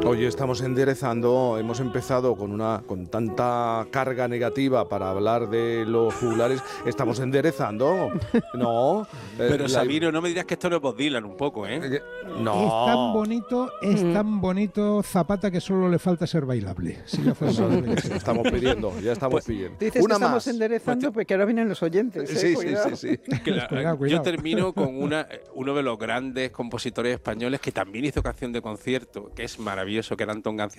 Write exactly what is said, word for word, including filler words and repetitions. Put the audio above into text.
Hoy estamos enderezando, hemos empezado con una con tanta carga negativa para hablar de los juglares, estamos enderezando, ¿no? Pero eh, Sabino, la... no me dirás que esto no es Bob Dylan un poco, ¿eh? eh no. Es tan bonito, es mm. tan bonito Zapata que solo le falta ser bailable. Si ya fuera bailable. Estamos pidiendo, ya estamos pues, pidiendo. Dices una que estamos más. enderezando, pues que ahora vienen los oyentes. ¿eh? Sí, Cuidado. sí, sí, sí. Cuidado, cuidado. Yo termino con una, uno de los grandes compositores españoles que también hizo canción de concierto, que es maravilloso, que era Antón García